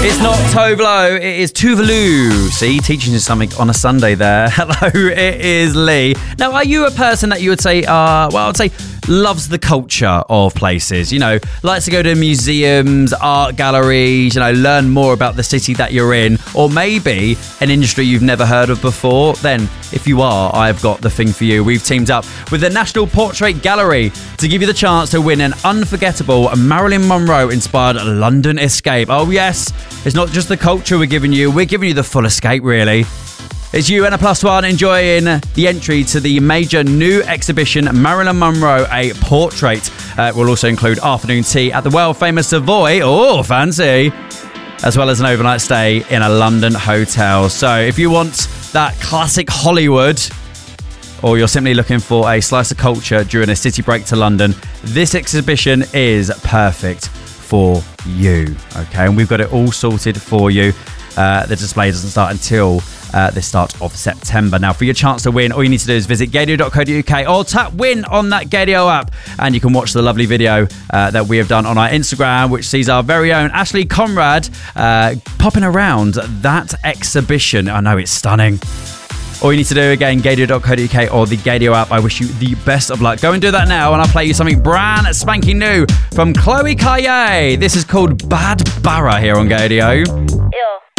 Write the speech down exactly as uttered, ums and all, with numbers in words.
It's not Tovlo, it is Tuvalu. See, teaching you something on a Sunday there. Hello, it is Lee. Now, are you a person that you would say, uh, well, I would say loves the culture of places? You know, likes to go to museums, art galleries, you know, learn more about the city that you're in, or maybe an industry you've never heard of before? Then, if you are, I've got the thing for you. We've teamed up with the National Portrait Gallery to give you the chance to win an unforgettable Marilyn Monroe-inspired London escape. Oh, yes. It's not just the culture we're giving you, we're giving you the full escape, really. It's you and a plus one enjoying the entry to the major new exhibition, Marilyn Monroe, a Portrait. Uh, it will also include afternoon tea at the world-famous Savoy, oh, fancy, as well as an overnight stay in a London hotel. So if you want that classic Hollywood, or you're simply looking for a slice of culture during a city break to London, this exhibition is perfect for you, okay? And we've got it all sorted for you. Uh, the display doesn't start until uh, the start of September. Now, for your chance to win, all you need to do is visit gadio dot co dot uk or tap win on that Gadio app, and you can watch the lovely video uh, that we have done on our Instagram, which sees our very own Ashley Conrad uh, popping around that exhibition. I know, it's stunning. All you need to do, again, gadio dot co dot uk or the Gadio app. I wish you the best of luck. Go and do that now, and I'll play you something brand spanking new from Chloe Kaye. This is called Bad Barra here on Gadio.